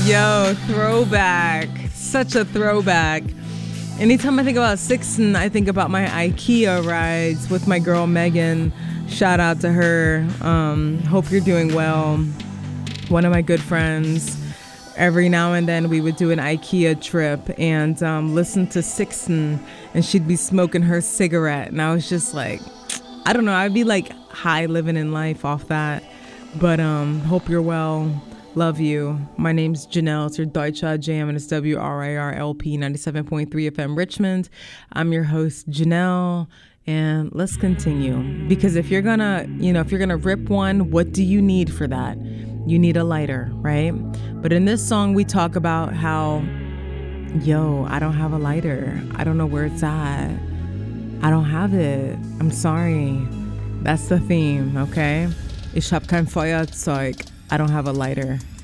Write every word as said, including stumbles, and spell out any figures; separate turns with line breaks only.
Yo, throwback. Such a throwback. Anytime I think about Sixten, I think about my IKEA rides with my girl Megan. Shout out to her. Um, hope you're doing well. One of my good friends. Every now and then we would do an IKEA trip and um, listen to Sixten, and she'd be smoking her cigarette. And I was just like, I don't know, I'd be like high living in life off that. But um, hope you're well. Love you. My name's Janelle. It's your Deutsche Jam, and it's W R I R L P ninety-seven point three F M Richmond. I'm your host, Janelle, and let's continue. Because if you're gonna, you know, if you're gonna rip one, what do you need for that? You need a lighter, right? But in this song, we talk about how, yo, I don't have a lighter. I don't know where it's at. I don't have it. I'm sorry. That's the theme, okay? Ich hab kein Feuerzeug. I don't have a lighter.